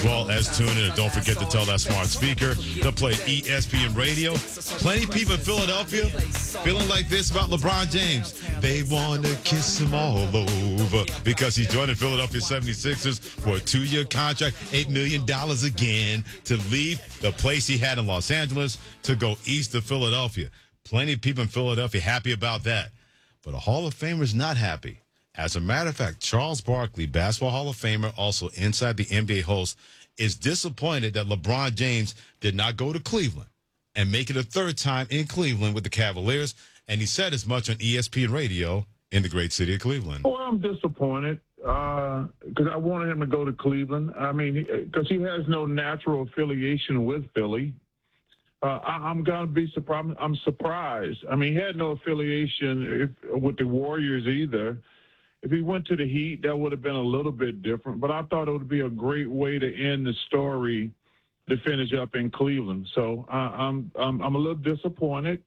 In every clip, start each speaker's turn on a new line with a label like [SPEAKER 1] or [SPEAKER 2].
[SPEAKER 1] Well, as tuned in, don't forget to tell that smart speaker to play ESPN Radio. Plenty of people in Philadelphia feeling like this about LeBron James. They want to kiss him all over because he's joining Philadelphia 76ers for a 2-year contract, $8 million again, to leave the place he had in Los Angeles to go east of Philadelphia. Plenty of people in Philadelphia happy about that. But a Hall of Famer is not happy. As a matter of fact, Charles Barkley, Basketball Hall of Famer, also inside the NBA host, is disappointed that LeBron James did not go to Cleveland and make it a third time in Cleveland with the Cavaliers. And he said as much on ESPN Radio in the great city of Cleveland.
[SPEAKER 2] Well, I'm disappointed because I wanted him to go to Cleveland. I mean, because he has no natural affiliation with Philly. I'm going to be surprised. I'm surprised. I mean, he had no affiliation with the Warriors either. If he went to the Heat, that would have been a little bit different. But I thought it would be a great way to end the story to finish up in Cleveland. So I'm a little disappointed.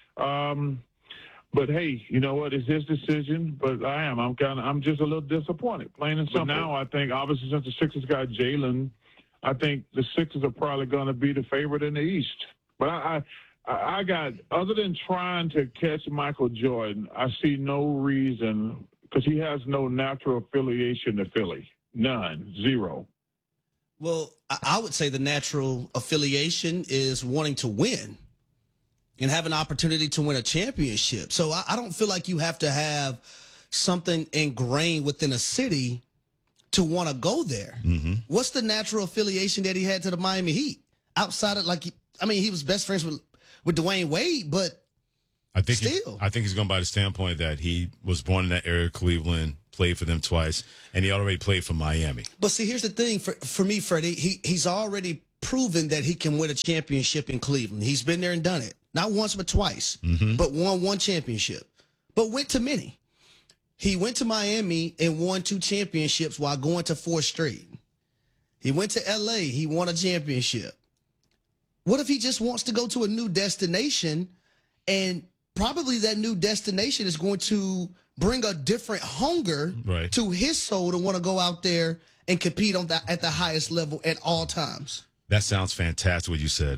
[SPEAKER 2] But hey, you know what? It's his decision. But I'm just a little disappointed, plain and simple. But now I think, obviously, since the Sixers got Jalen, I think the Sixers are probably going to be the favorite in the East. But I got, other than trying to catch Michael Jordan, I see no reason, because he has no natural affiliation to Philly. None. Zero.
[SPEAKER 3] Well, I would say the natural affiliation is wanting to win and have an opportunity to win a championship. So I don't feel like you have to have something ingrained within a city to want to go there. Mm-hmm. What's the natural affiliation that he had to the Miami Heat? Outside of, he was best friends with Dwayne Wade, but
[SPEAKER 1] I think he's going by the standpoint that he was born in that area of Cleveland, played for them twice, and he already played for Miami.
[SPEAKER 3] But see, here's the thing for me, Freddie. He's already proven that he can win a championship in Cleveland. He's been there and done it. Not once, but twice. Mm-hmm. But won one championship. But went to many. He went to Miami and won 2 championships while going to 4 straight. He went to L.A. He won a championship. What if he just wants to go to a new destination, and probably that new destination is going to bring a different hunger to his soul to want to go out there and compete at the highest level at all times?
[SPEAKER 1] That sounds fantastic what you said.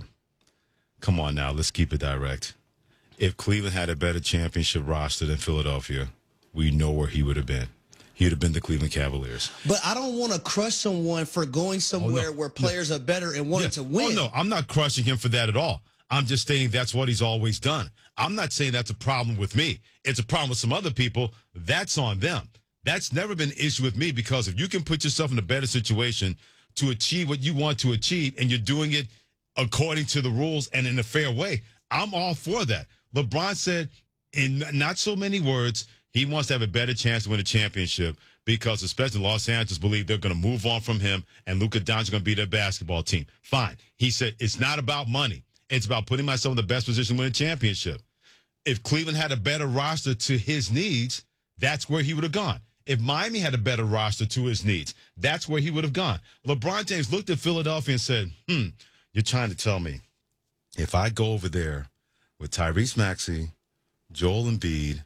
[SPEAKER 1] Come on now, let's keep it direct. If Cleveland had a better championship roster than Philadelphia, we know where he would have been. He would have been the Cleveland Cavaliers.
[SPEAKER 3] But I don't want to crush someone for going somewhere where players are better and wanting to win.
[SPEAKER 1] Oh, no, I'm not crushing him for that at all. I'm just stating that's what he's always done. I'm not saying that's a problem with me. It's a problem with some other people. That's on them. That's never been an issue with me, because if you can put yourself in a better situation to achieve what you want to achieve and you're doing it according to the rules and in a fair way, I'm all for that. LeBron said in not so many words, he wants to have a better chance to win a championship because especially Los Angeles believe they're going to move on from him and Luka Doncic going to be their basketball team. Fine. He said, it's not about money. It's about putting myself in the best position to win a championship. If Cleveland had a better roster to his needs, that's where he would have gone. If Miami had a better roster to his needs, that's where he would have gone. LeBron James looked at Philadelphia and said, you're trying to tell me if I go over there with Tyrese Maxey, Joel Embiid,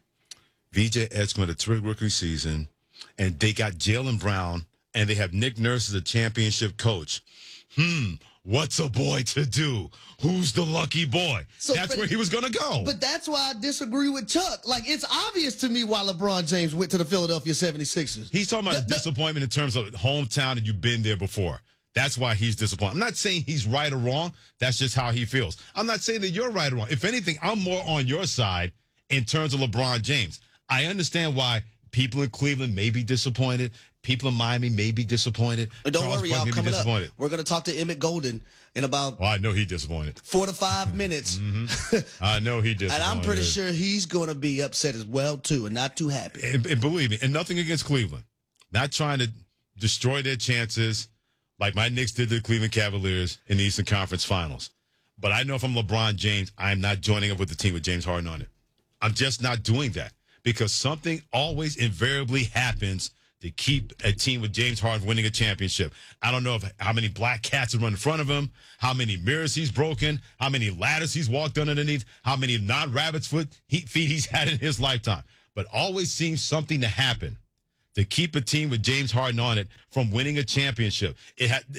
[SPEAKER 1] VJ Edgecombe had a terrific rookie season, and they got Jaylen Brown, and they have Nick Nurse as a championship coach. What's a boy to do? Who's the lucky boy? So that's where he was going to go.
[SPEAKER 3] But that's why I disagree with Chuck. Like, it's obvious to me why LeBron James went to the Philadelphia 76ers.
[SPEAKER 1] He's talking about disappointment in terms of hometown and you've been there before. That's why he's disappointed. I'm not saying he's right or wrong. That's just how he feels. I'm not saying that you're right or wrong. If anything, I'm more on your side in terms of LeBron James. I understand why people in Cleveland may be disappointed. People in Miami may be disappointed.
[SPEAKER 3] But don't worry, y'all, coming up, we're going to talk to Emmett Golden in about
[SPEAKER 1] I know he's disappointed.
[SPEAKER 3] 4 to 5 minutes.
[SPEAKER 1] Mm-hmm. I know he disappointed.
[SPEAKER 3] And I'm pretty sure he's going to be upset as well, too, and not too happy.
[SPEAKER 1] And believe me, and nothing against Cleveland. Not trying to destroy their chances like my Knicks did to the Cleveland Cavaliers in the Eastern Conference Finals. But I know if I'm LeBron James, I'm not joining up with the team with James Harden on it. I'm just not doing that because something always invariably happens to keep a team with James Harden winning a championship. I don't know how many black cats have run in front of him, how many mirrors he's broken, how many ladders he's walked underneath, how many non-rabbit's feet he's had in his lifetime. But always seems something to happen to keep a team with James Harden on it from winning a championship.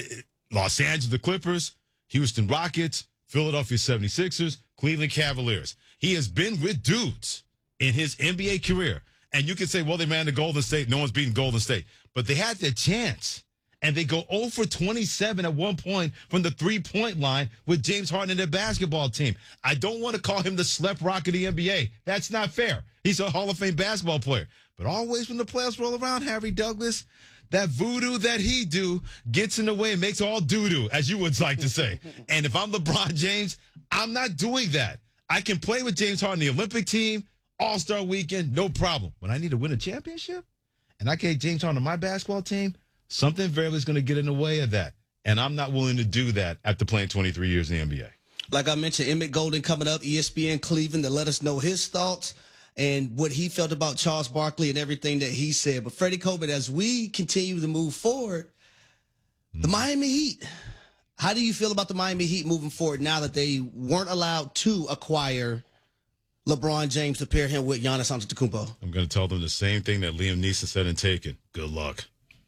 [SPEAKER 1] Los Angeles the Clippers, Houston Rockets, Philadelphia 76ers, Cleveland Cavaliers. He has been with dudes in his NBA career. And you can say, well, they ran to Golden State. No one's beating Golden State. But they had their chance. And they go 0 for 27 at one point from the three-point line with James Harden and their basketball team. I don't want to call him the slep rock of the NBA. That's not fair. He's a Hall of Fame basketball player. But always when the playoffs roll around, Harry Douglas, that voodoo that he do gets in the way and makes all doo-doo, as you would like to say. And if I'm LeBron James, I'm not doing that. I can play with James Harden, the Olympic team, All-Star weekend, no problem. When I need to win a championship and I get James Harden on my basketball team, something variably is going to get in the way of that. And I'm not willing to do that after playing 23 years in the NBA.
[SPEAKER 3] Like I mentioned, Emmett Golden coming up, ESPN Cleveland, to let us know his thoughts and what he felt about Charles Barkley and everything that he said. But Freddie Coleman, as we continue to move forward, the Miami Heat, how do you feel about the Miami Heat moving forward now that they weren't allowed to acquire LeBron James to pair him with Giannis Antetokounmpo?
[SPEAKER 1] I'm going to tell them the same thing that Liam Neeson said in Taken. Good luck.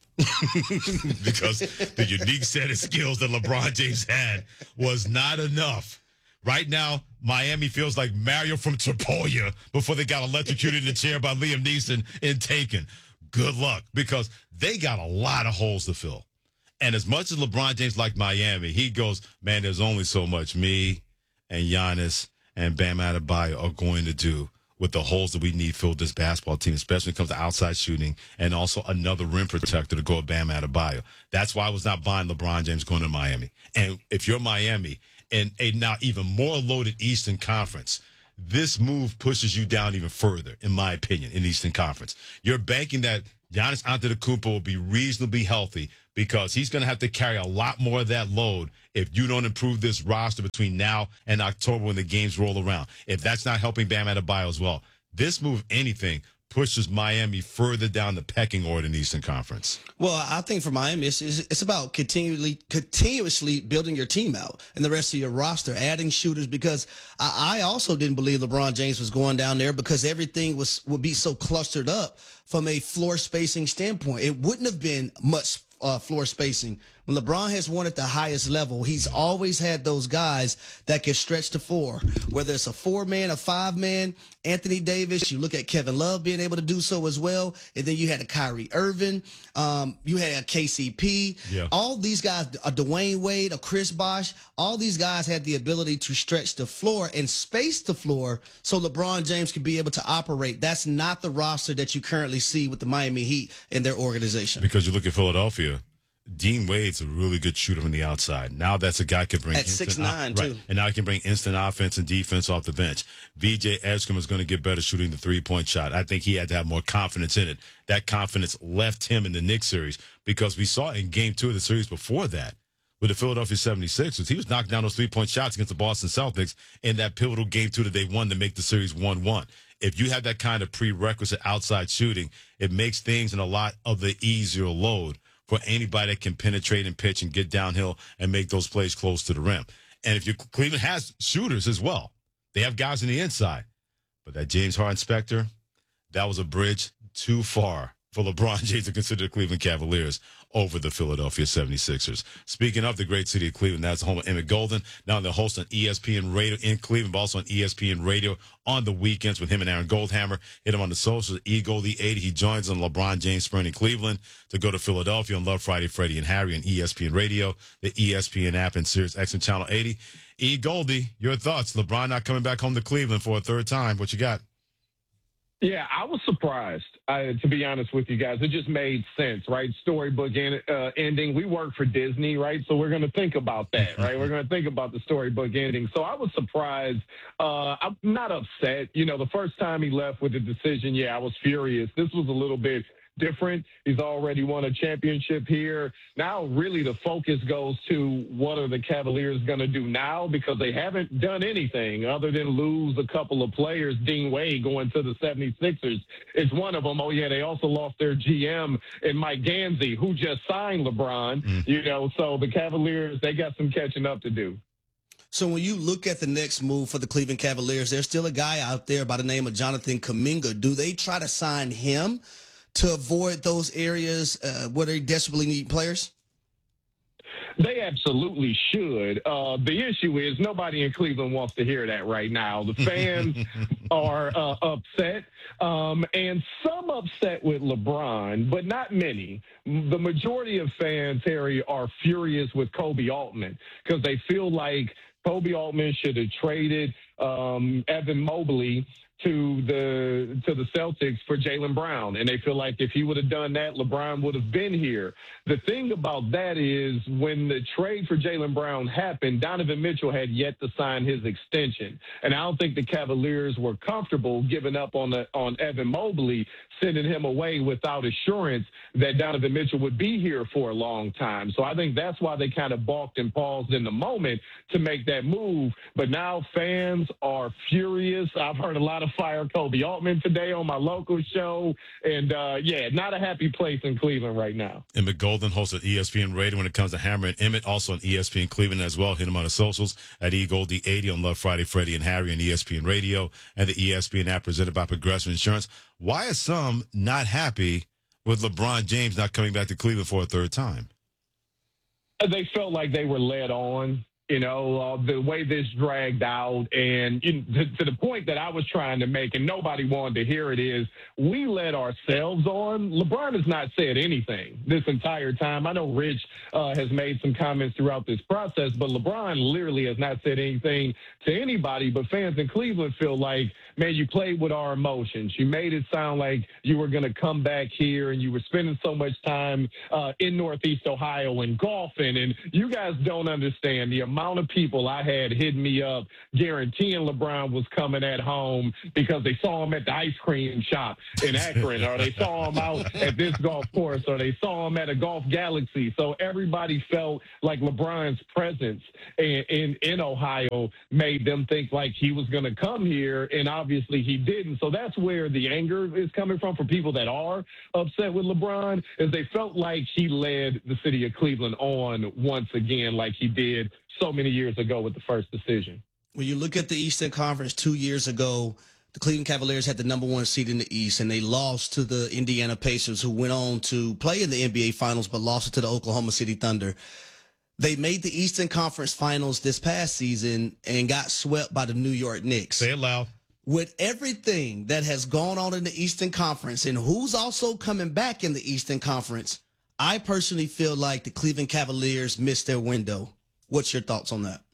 [SPEAKER 1] Because the unique set of skills that LeBron James had was not enough. Right now, Miami feels like Mario from Tripolia before they got electrocuted in the chair by Liam Neeson in Taken. Good luck, because they got a lot of holes to fill. And as much as LeBron James liked Miami, he goes, man, there's only so much me and Giannis and Bam Adebayo are going to do with the holes that we need filled this basketball team, especially when it comes to outside shooting and also another rim protector to go with Bam Adebayo. That's why I was not buying LeBron James going to Miami. And if you're Miami in a now even more loaded Eastern Conference, this move pushes you down even further, in my opinion, in the Eastern Conference. You're banking that Giannis Antetokounmpo will be reasonably healthy because he's going to have to carry a lot more of that load if you don't improve this roster between now and October when the games roll around. If that's not helping Bam Adebayo as well, this move, anything, pushes Miami further down the pecking order in the Eastern Conference.
[SPEAKER 3] Well, I think for Miami, it's about continuously building your team out and the rest of your roster, adding shooters, because I also didn't believe LeBron James was going down there because everything would be so clustered up from a floor spacing standpoint. It wouldn't have been much floor spacing. When LeBron has won at the highest level, he's always had those guys that can stretch the floor, whether it's a 4-man, a 5-man, Anthony Davis. You look at Kevin Love being able to do so as well. And then you had a Kyrie Irving. You had a KCP.
[SPEAKER 1] Yeah.
[SPEAKER 3] All these guys, a Dwayne Wade, a Chris Bosh, all these guys had the ability to stretch the floor and space the floor so LeBron James could be able to operate. That's not the roster that you currently see with the Miami Heat and their organization.
[SPEAKER 1] Because you look at Philadelphia, Dean Wade's a really good shooter from the outside. Now that's a guy who can bring
[SPEAKER 3] at 6'9" too.
[SPEAKER 1] Right. And now he can bring instant offense and defense off the bench. VJ Edgecombe is going to get better shooting the three-point shot. I think he had to have more confidence in it. That confidence left him in the Knicks series because we saw in game 2 of the series before that with the Philadelphia 76ers, he was knocking down those three-point shots against the Boston Celtics in that pivotal game 2 that they won to make the series 1-1. If you have that kind of prerequisite outside shooting, it makes things in a lot of the easier load for anybody that can penetrate and pitch and get downhill and make those plays close to the rim. And if Cleveland has shooters as well, they have guys on the inside. But that James Harden Spectre, that was a bridge too far for LeBron James to consider the Cleveland Cavaliers over the Philadelphia 76ers. Speaking of the great city of Cleveland, that's the home of Emmett Golden. Now they're hosting ESPN Radio in Cleveland, but also on ESPN Radio on the weekends with him and Aaron Goldhammer. Hit him on the socials, eGoldie80. He joins on LeBron James spurning Cleveland to go to Philadelphia on Love Friday, Freddie and Harry on ESPN Radio, the ESPN app, and Sirius XM Channel 80. eGoldie, your thoughts? LeBron not coming back home to Cleveland for a third time. What you got?
[SPEAKER 4] Yeah, I was surprised, to be honest with you guys. It just made sense, right? Storybook ending. We work for Disney, right? So we're going to think about that, right? We're going to think about the storybook ending. So I was surprised. I'm not upset. You know, the first time he left with the decision, I was furious. This was a little bit different. He's already won a championship here. Now, really, the focus goes to what are the Cavaliers going to do now, because they haven't done anything other than lose a couple of players. Dean Wade going to the 76ers is one of them. Oh, yeah, they also lost their GM and Mike Gansey, who just signed LeBron. You know, so the Cavaliers, they got some catching up to do.
[SPEAKER 3] So when you look at the next move for the Cleveland Cavaliers, there's still a guy out there by the name of Jonathan Kuminga. Do they try to sign him to avoid those areas where they desperately need players?
[SPEAKER 4] They absolutely should. The issue is nobody in Cleveland wants to hear that right now. The fans are upset, and some upset with LeBron, but not many. The majority of fans, Harry, are furious with Kobe Altman because they feel like Kobe Altman should have traded Evan Mobley to the Celtics for Jaylen Brown. And they feel like if he would have done that, LeBron would have been here. The thing about that is when the trade for Jaylen Brown happened, Donovan Mitchell had yet to sign his extension. And I don't think the Cavaliers were comfortable giving up on Evan Mobley, sending him away without assurance that Donovan Mitchell would be here for a long time. So I think that's why they kind of balked and paused in the moment to make that move. But now fans are furious. I've heard a lot of fire Kobe Altman today on my local show. And, not a happy place in Cleveland right now.
[SPEAKER 1] Emmett Golden, host of ESPN Radio when it comes to Hammer and Emmett, also on ESPN Cleveland as well. Hit him on the socials at eGoldie80 on Love Friday, Freddie and Harry on ESPN Radio and the ESPN app presented by Progressive Insurance. Why are some not happy with LeBron James not coming back to Cleveland for a third time?
[SPEAKER 4] They felt like they were led on. The way this dragged out and to the point that I was trying to make and nobody wanted to hear it is we led ourselves on. LeBron has not said anything this entire time. I know Rich has made some comments throughout this process, but LeBron literally has not said anything to anybody. But fans in Cleveland feel like, man, you played with our emotions. You made it sound like you were going to come back here and you were spending so much time in Northeast Ohio and golfing. And you guys don't understand the amount of people I had hitting me up guaranteeing LeBron was coming at home because they saw him at the ice cream shop in Akron, or they saw him out at this golf course, or they saw him at a Golf Galaxy. So everybody felt like LeBron's presence in Ohio made them think like he was going to come here, and obviously he didn't. So that's where the anger is coming from for people that are upset with LeBron, is they felt like he led the city of Cleveland on once again like he did so many years ago with the first decision.
[SPEAKER 3] When you look at the Eastern Conference 2 years ago, the Cleveland Cavaliers had the number one seed in the East, and they lost to the Indiana Pacers, who went on to play in the NBA Finals, but lost it to the Oklahoma City Thunder. They made the Eastern Conference Finals this past season and got swept by the New York Knicks.
[SPEAKER 1] Say it loud.
[SPEAKER 3] With everything that has gone on in the Eastern Conference and who's also coming back in the Eastern Conference, I personally feel like the Cleveland Cavaliers missed their window. What's your thoughts on that?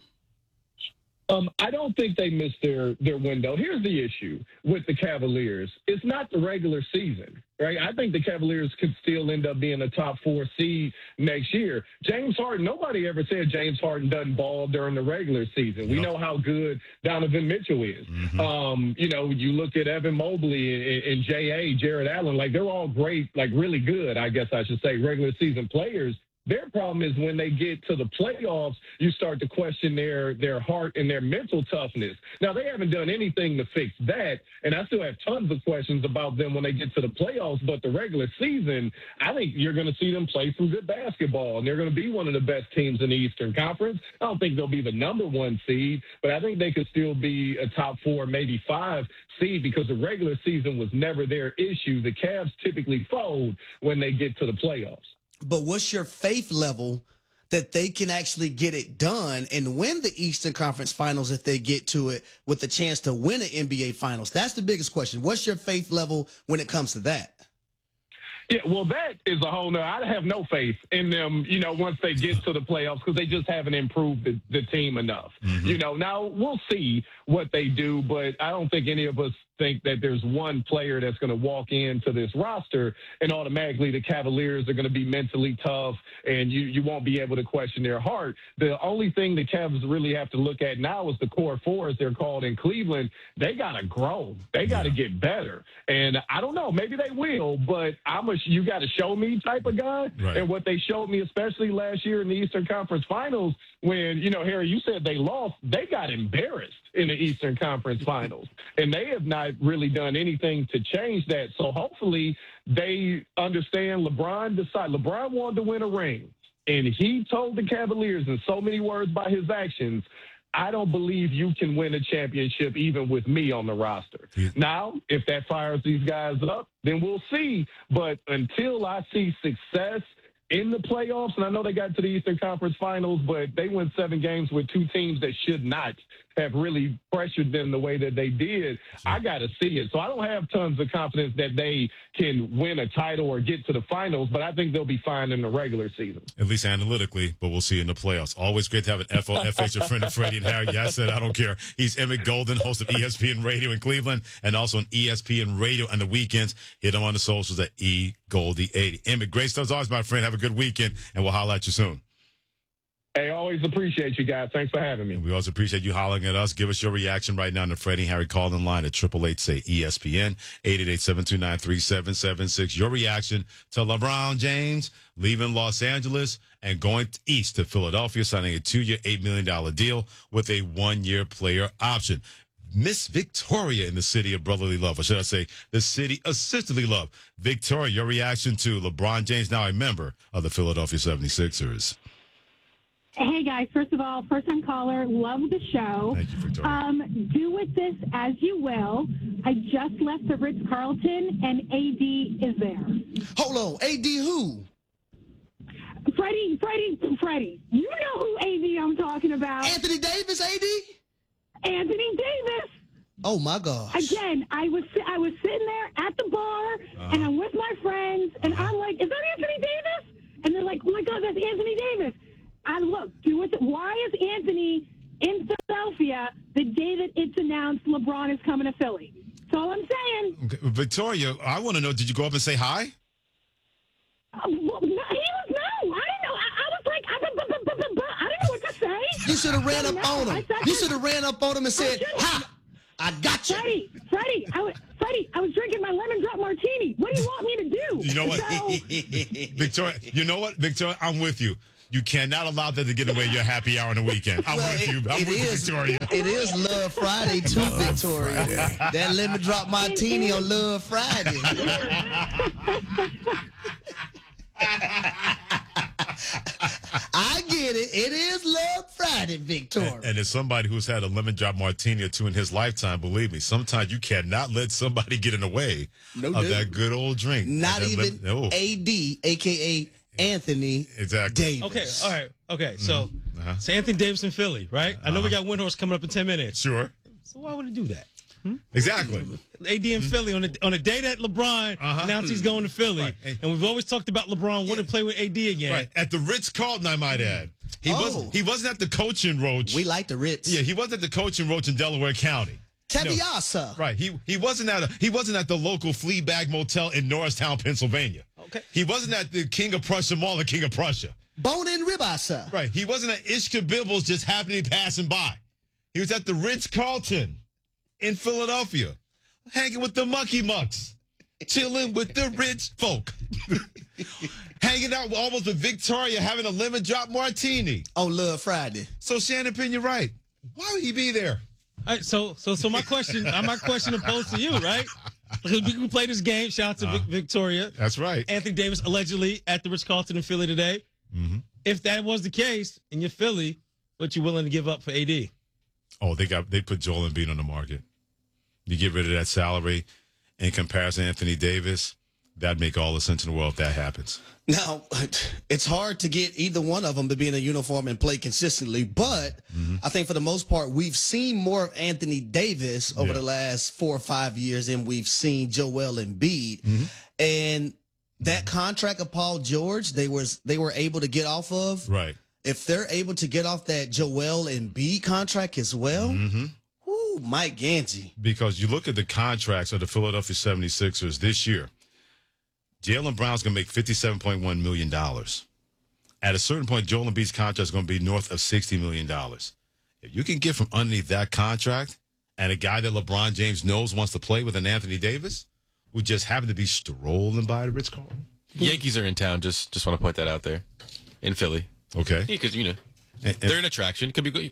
[SPEAKER 4] I don't think they missed their window. Here's the issue with the Cavaliers. It's not the regular season, right? I think the Cavaliers could still end up being a top 4 seed next year. James Harden, nobody ever said James Harden doesn't ball during the regular season. We know how good Donovan Mitchell is. Mm-hmm. You look at Evan Mobley and J.A., Jared Allen, like they're all great, like really good, I guess I should say, regular season players. Their problem is when they get to the playoffs, you start to question their heart and their mental toughness. Now, they haven't done anything to fix that, and I still have tons of questions about them when they get to the playoffs. But the regular season, I think you're going to see them play some good basketball, and they're going to be one of the best teams in the Eastern Conference. I don't think they'll be the number 1 seed, but I think they could still be a top 4, maybe 5 seed because the regular season was never their issue. The Cavs typically fold when they get to the playoffs.
[SPEAKER 3] But what's your faith level that they can actually get it done and win the Eastern Conference Finals if they get to it with the chance to win an NBA Finals? That's the biggest question. What's your faith level when it comes to that?
[SPEAKER 4] Yeah, well, that is a whole nother. I have no faith in them, once they get to the playoffs because they just haven't improved the team enough. Mm-hmm. Now we'll see what they do, but I don't think any of us think that there's one player that's going to walk into this roster and automatically the Cavaliers are going to be mentally tough and you won't be able to question their heart. The only thing the Cavs really have to look at now is the core 4, as they're called in Cleveland. They got to grow. They got to get better. And I don't know, maybe they will, but I'm a you got to show me type of guy. Right. And what they showed me, especially last year in the Eastern Conference Finals, when, Harry, you said they lost, they got embarrassed in the Eastern Conference Finals. And they have not really done anything to change that. So hopefully they understand LeBron wanted to win a ring. And he told the Cavaliers in so many words by his actions, I don't believe you can win a championship even with me on the roster. Yeah. Now, if that fires these guys up, then we'll see. But until I see success in the playoffs, and I know they got to the Eastern Conference Finals, but they went 7 games with 2 teams that should not have really pressured them the way that they did. I got to see it. So I don't have tons of confidence that they can win a title or get to the finals, but I think they'll be fine in the regular season.
[SPEAKER 1] At least analytically, but we'll see in the playoffs. Always great to have an FOFH, your friend of Freddie and Harry. Yeah, I said I don't care. He's Emmett Golden, host of ESPN Radio in Cleveland, and also on ESPN Radio on the weekends. Hit him on the socials at eGoldie80. Emmett, great stuff as always, my friend. Have a good weekend, and we'll holler at you soon.
[SPEAKER 4] Hey, always appreciate you guys. Thanks for having me.
[SPEAKER 1] And we also appreciate you hollering at us. Give us your reaction right now on the Freddie and Harry call-in line at 888-SAY-ESPN, 888-729-3776. Your reaction to LeBron James leaving Los Angeles and going east to Philadelphia, signing a 2-year, $8 million deal with a 1-year player option. Miss Victoria in the city of brotherly love, or should I say the city of sisterly love. Victoria, your reaction to LeBron James, now a member of the Philadelphia 76ers.
[SPEAKER 5] Hey, guys. First of all, first-time caller. Love the show.
[SPEAKER 1] Thank you, Victoria.
[SPEAKER 5] Do with this as you will. I just left the Ritz-Carlton, and AD is there.
[SPEAKER 3] Hold on. AD who?
[SPEAKER 5] Freddie. You know who AD I'm talking about.
[SPEAKER 3] Anthony Davis, AD?
[SPEAKER 5] Anthony Davis.
[SPEAKER 3] Oh, my gosh.
[SPEAKER 5] Again, I was sitting there at the bar, and I'm with my friends, and I'm like, is that Anthony Davis? And they're like, oh, my God, that's Anthony Davis. Look, why is Anthony in Philadelphia the day that it's announced LeBron is coming to Philly? That's all I'm saying.
[SPEAKER 1] Okay. Victoria, I want to know, did you go up and say hi?
[SPEAKER 5] Well, no, he was no. I didn't know. I was like, I didn't know what to say.
[SPEAKER 3] You should have ran up on him. You should have ran up on him and said, ha, I got you.
[SPEAKER 5] Freddie, I was drinking my lemon drop martini. What do you want me to do?
[SPEAKER 1] You know what? Victoria, you know what? Victoria, I'm with you. You cannot allow that to get away your happy hour on the weekend. I'm with you. I'm with you, Victoria.
[SPEAKER 3] It is Love Friday, too, Victoria. That lemon drop martini on Love Friday. I get it. It is Love Friday, Victoria.
[SPEAKER 1] And as somebody who's had a lemon drop martini or two in his lifetime, believe me, sometimes you cannot let somebody get in the way of that good old drink.
[SPEAKER 3] Not even AD, a.k.a. Anthony Davis.
[SPEAKER 6] Okay, all right. Okay, so it's Anthony Davis in Philly, right? I know we got Windhorse coming up in 10 minutes.
[SPEAKER 1] Sure.
[SPEAKER 6] So why would he do that?
[SPEAKER 1] Exactly.
[SPEAKER 6] AD in Philly on a day that LeBron announced he's going to Philly,
[SPEAKER 1] Right.
[SPEAKER 6] And we've always talked about LeBron wanting to play with AD again.
[SPEAKER 1] Right. At the Ritz-Carlton, I might add. He wasn't at the coaching roach.
[SPEAKER 3] We like the Ritz.
[SPEAKER 1] Yeah, he wasn't at the coaching roach in Delaware County.
[SPEAKER 3] Caviasa.
[SPEAKER 1] Right. He wasn't at the local Fleabag Motel in Norristown, Pennsylvania.
[SPEAKER 6] Okay.
[SPEAKER 1] He wasn't at the King of Prussia Mall in King of Prussia.
[SPEAKER 3] Bone and ribasa.
[SPEAKER 1] Right. He wasn't at Ishka Bibbles just happening passing by. He was at the Ritz-Carlton in Philadelphia, hanging with the Mucky Mucks, chilling with the rich folk, hanging out almost with Victoria, having a lemon drop martini.
[SPEAKER 3] On Love Friday.
[SPEAKER 1] So, Shannon Pin, you're right. Why would he be there?
[SPEAKER 6] All right, so my question opposed to you, right? Because we can play this game. Shout out to Victoria.
[SPEAKER 1] That's right.
[SPEAKER 6] Anthony Davis allegedly at the Ritz-Carlton in Philly today. Mm-hmm. If that was the case, and you're Philly, what you willing to give up for AD?
[SPEAKER 1] Oh, they put Joel Embiid on the market. You get rid of that salary in comparison to Anthony Davis, that'd make all the sense in the world if that happens.
[SPEAKER 3] Now, it's hard to get either one of them to be in a uniform and play consistently, but I think for the most part, we've seen more of Anthony Davis over the last 4 or 5 years than we've seen Joel Embiid. And that contract of Paul George, they were able to get off of.
[SPEAKER 1] Right.
[SPEAKER 3] If they're able to get off that Joel Embiid contract as well, Mike Gansey.
[SPEAKER 1] Because you look at the contracts of the Philadelphia 76ers this year, Jaylen Brown's going to make $57.1 million. At a certain point, Joel Embiid's contract is going to be north of $60 million. If you can get from underneath that contract and a guy that LeBron James knows wants to play with an Anthony Davis, who just happened to be strolling by the Ritz-Carlton.
[SPEAKER 7] Yankees are in town. Just want to point that out there in Philly.
[SPEAKER 1] Okay.
[SPEAKER 7] Yeah, because, they're an attraction. Could be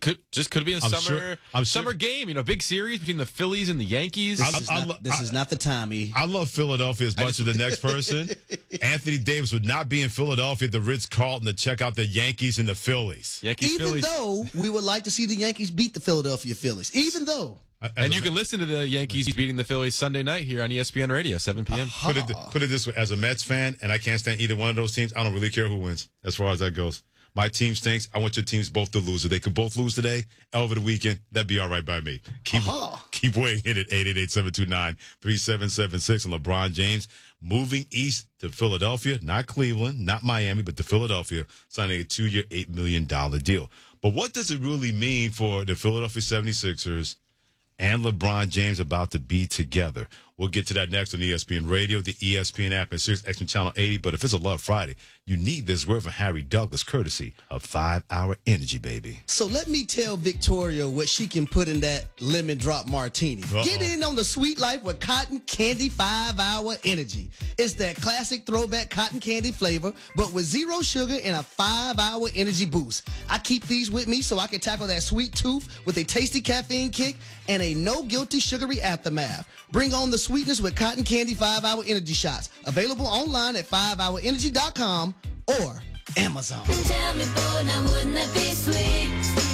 [SPEAKER 7] a summer game. Big series between the Phillies and the Yankees.
[SPEAKER 3] This is not the time.
[SPEAKER 1] I love Philadelphia as much as the next person. Anthony Davis would not be in Philadelphia at the Ritz-Carlton to check out the Yankees and the Phillies.
[SPEAKER 3] Even though we would like to see the Yankees beat the Philadelphia Phillies. Even though.
[SPEAKER 7] And you can listen to the Yankees beating the Phillies Sunday night here on ESPN Radio, 7 p.m.
[SPEAKER 1] Put it this way: as a Mets fan, and I can't stand either one of those teams, I don't really care who wins as far as that goes. My team stinks. I want your teams both to lose. If they could both lose today, over the weekend, that'd be all right by me. Keep weighing in at 888-729-3776. And LeBron James moving east to Philadelphia, not Cleveland, not Miami, but to Philadelphia, signing a 2-year, $8 million deal. But what does it really mean for the Philadelphia 76ers and LeBron James about to be together? We'll get to that next on ESPN Radio, the ESPN app, and Sirius XM Channel 80. But if it's a Love Friday, you need this word from Harry Douglas, courtesy of 5 Hour Energy, baby.
[SPEAKER 3] So let me tell Victoria what she can put in that lemon drop martini. Get in on the sweet life with Cotton Candy 5 Hour Energy. It's that classic throwback cotton candy flavor, but with 0 sugar and a 5 Hour energy boost. I keep these with me so I can tackle that sweet tooth with a tasty caffeine kick and a no guilty sugary aftermath. Bring on the sweetness with Cotton Candy 5 Hour Energy Shots. Available online at 5hourenergy.com or Amazon.
[SPEAKER 8] Tell me, boy, now wouldn't that be sweet?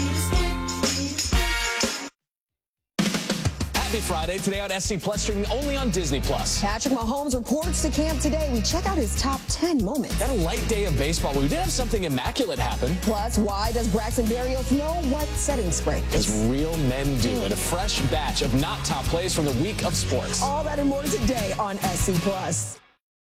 [SPEAKER 9] Happy Friday. Today on SC Plus, streaming only on Disney Plus.
[SPEAKER 10] Patrick Mahomes reports to camp today. We check out his top 10 moments.
[SPEAKER 9] Got a light day of baseball, but we did have something immaculate happen.
[SPEAKER 10] Plus, why does Braxton Berrios know what setting spray is?
[SPEAKER 9] As real men do. And a fresh batch of not top plays from the week of sports.
[SPEAKER 10] All that and more today on SC Plus.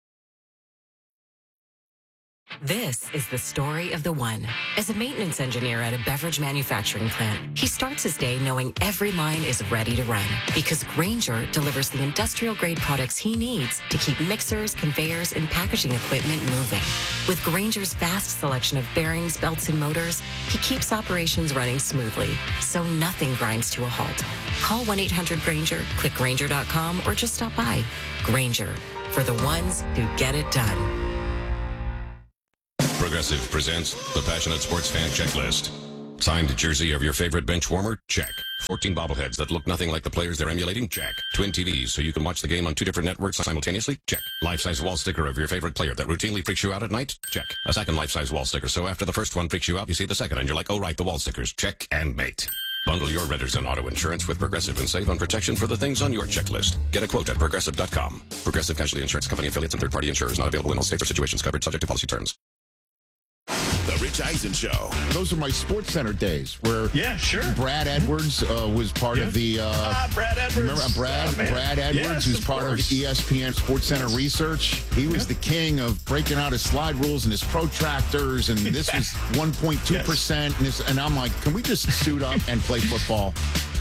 [SPEAKER 11] This is the story of the one. As a maintenance engineer at a beverage manufacturing plant, he starts his day knowing every line is ready to run because Grainger delivers the industrial-grade products he needs to keep mixers, conveyors, and packaging equipment moving. With Grainger's vast selection of bearings, belts, and motors, he keeps operations running smoothly, so nothing grinds to a halt. Call 1-800-GRAINGER, click Grainger.com, or just stop by. Grainger, for the ones who get it done.
[SPEAKER 12] Progressive presents the Passionate Sports Fan Checklist. Signed jersey of your favorite bench warmer? Check. 14 bobbleheads that look nothing like the players they're emulating? Check. Twin TVs so you can watch the game on 2 different networks simultaneously? Check. Life-size wall sticker of your favorite player that routinely freaks you out at night? Check. A second life-size wall sticker so after the first one freaks you out, you see the second and you're like, oh right, the wall stickers. Check and mate. Bundle your renters and auto insurance with Progressive and save on protection for the things on your checklist. Get a quote at Progressive.com. Progressive Casualty Insurance Company affiliates and third-party insurers not available in all states or situations covered subject to policy terms.
[SPEAKER 13] The Rich Eisen Show. Those are my Sports Center days where Brad Edwards was part of the...
[SPEAKER 14] Brad Edwards.
[SPEAKER 13] Remember Brad Edwards, who's part of ESPN Sports Center Research. He was the king of breaking out his slide rules and his protractors, and this was 1.2%. And I'm like, can we just suit up and play football?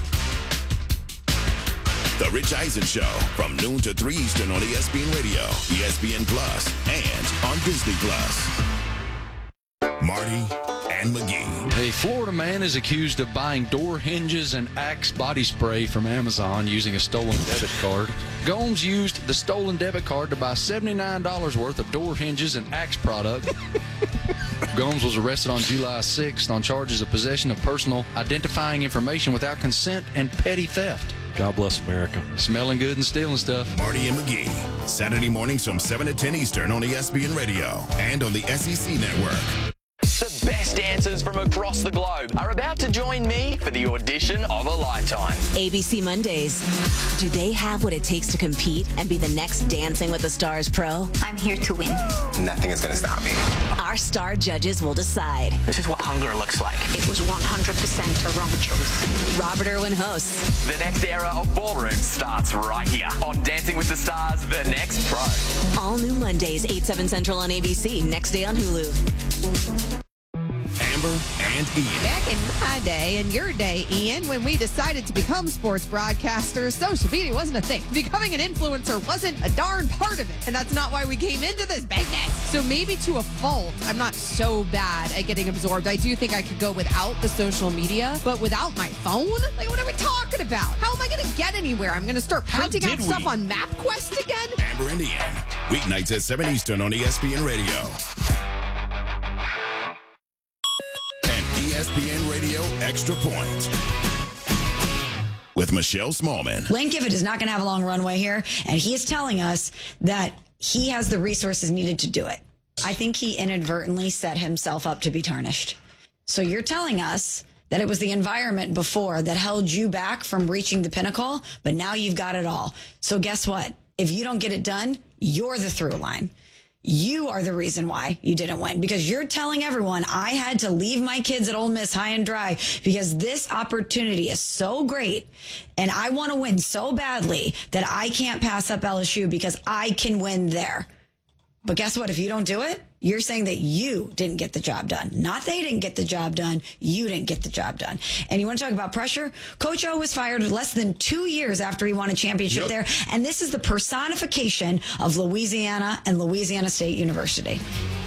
[SPEAKER 15] The Rich Eisen Show from noon to 3 Eastern on ESPN Radio, ESPN Plus, and on Disney Plus. Marty and McGee.
[SPEAKER 16] A Florida man is accused of buying door hinges and Axe body spray from Amazon using a stolen debit card. Gomes used the stolen debit card to buy $79 worth of door hinges and Axe product. Gomes was arrested on July 6th on charges of possession of personal identifying information without consent and petty theft. God bless America. Smelling good and stealing stuff.
[SPEAKER 15] Marty and McGee, Saturday mornings from 7 to 10 Eastern on ESPN Radio and on the SEC Network.
[SPEAKER 17] The best dancers from across the globe are about to join me for the audition of a lifetime.
[SPEAKER 18] ABC Mondays. Do they have what it takes to compete and be the next Dancing with the Stars pro?
[SPEAKER 19] I'm here to win.
[SPEAKER 20] Nothing is going to stop me.
[SPEAKER 18] Our star judges will decide.
[SPEAKER 17] This is what hunger looks like.
[SPEAKER 19] It was 100% a wrong choice.
[SPEAKER 18] Robert Irwin hosts.
[SPEAKER 17] The next era of ballroom starts right here on Dancing with the Stars, The Next Pro.
[SPEAKER 18] All new Mondays, 8/7 Central on ABC. Next day on Hulu.
[SPEAKER 15] Amber and Ian.
[SPEAKER 21] Back in my day and your day, Ian, when we decided to become sports broadcasters, social media wasn't a thing. Becoming an influencer wasn't a darn part of it. And that's not why we came into this business. So maybe to a fault, I'm not so bad at getting absorbed. I do think I could go without the social media, but without my phone? Like, what are we talking about? How am I going to get anywhere? I'm going to start printing out stuff on MapQuest again?
[SPEAKER 15] Amber and Ian. Weeknights at 7 Eastern on ESPN Radio. ESPN Radio Extra Point with Michelle Smallman.
[SPEAKER 22] Lane Kiffin is not going to have a long runway here, and he is telling us that he has the resources needed to do it. I think he inadvertently set himself up to be tarnished. So you're telling us that it was the environment before that held you back from reaching the pinnacle, but now you've got it all. So guess what? If you don't get it done, you're the through line. You are the reason why you didn't win, because you're telling everyone I had to leave my kids at Ole Miss high and dry because this opportunity is so great and I want to win so badly that I can't pass up LSU because I can win there. But guess what? If you don't do it, you're saying that you didn't get the job done. Not they didn't get the job done. You didn't get the job done. And you want to talk about pressure? Coach O was fired less than 2 years after he won a championship there. And this is the personification of Louisiana and Louisiana State University.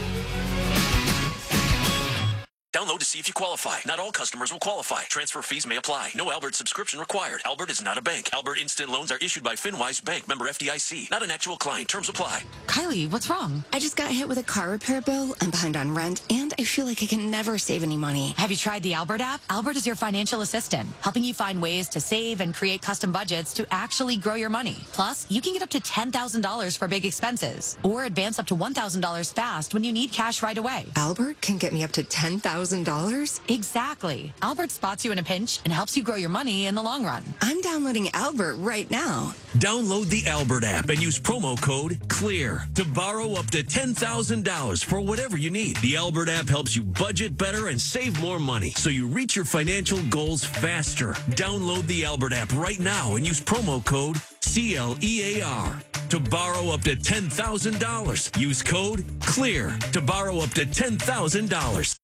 [SPEAKER 2] Download to see if you qualify. Not all customers will qualify. Transfer fees may apply. No Albert subscription required. Albert is not a bank. Albert Instant Loans are issued by FinWise Bank, member FDIC. Not an actual client. Terms apply.
[SPEAKER 14] Kylie, what's wrong? I just got hit with a car repair bill. I'm behind on rent, and I feel like I can never save any money.
[SPEAKER 23] Have you tried the Albert app? Albert is your financial assistant, helping you find ways to save and create custom budgets to actually grow your money. Plus, you can get up to $10,000 for big expenses, or advance up to $1,000 fast when you need cash right away.
[SPEAKER 14] Albert can get me up to $10,000?
[SPEAKER 23] Exactly. Albert spots you in a pinch and helps you grow your money in the long run.
[SPEAKER 14] I'm downloading Albert right now.
[SPEAKER 2] Download the Albert app and use promo code CLEAR to borrow up to $10,000 for whatever you need. The Albert app helps you budget better and save more money so you reach your financial goals faster. Download the Albert app right now and use promo code CLEAR to borrow up to $10,000. Use code CLEAR to borrow up to $10,000.